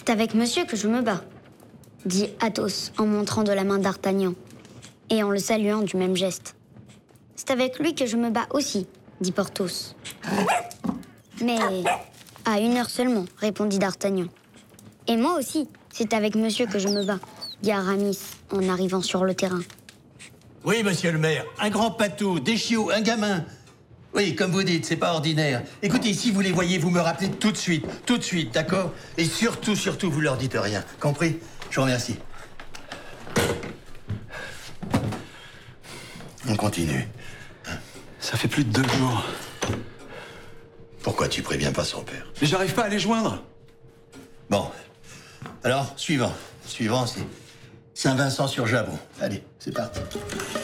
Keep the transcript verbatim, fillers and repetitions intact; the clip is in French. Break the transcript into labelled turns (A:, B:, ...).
A: C'est avec monsieur que je me bats, dit Athos en montrant de la main d'Artagnan, et en le saluant du même geste. C'est avec lui que je me bats aussi, dit Porthos. Mais à une heure seulement, répondit d'Artagnan. Et moi aussi, c'est avec monsieur que je me bats, dit Aramis en arrivant sur le terrain.
B: Oui, monsieur le maire, un grand patou, des chiots, un gamin. Oui, comme vous dites, c'est pas ordinaire. Écoutez, si vous les voyez, vous me rappelez tout de suite, tout de suite, d'accord? Et surtout, surtout, vous leur dites rien, compris? Je vous remercie. On continue.
C: Ça fait plus de deux jours.
B: Pourquoi tu préviens pas son père?
C: Mais j'arrive pas à les joindre.
B: Bon. Alors, suivant. Suivant, c'est Saint-Vincent-sur-Jabron. Allez, c'est parti.